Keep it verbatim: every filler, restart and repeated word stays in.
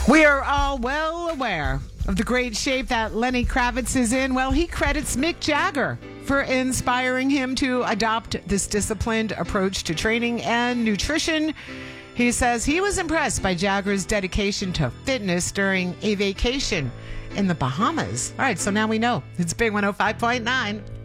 We are all well aware of the great shape that Lenny Kravitz is in. Well, he credits Mick Jagger for inspiring him to adopt this disciplined approach to training and nutrition. He says he was impressed by Jagger's dedication to fitness during a vacation in the Bahamas. All right, so now we know. It's Big one oh five point nine.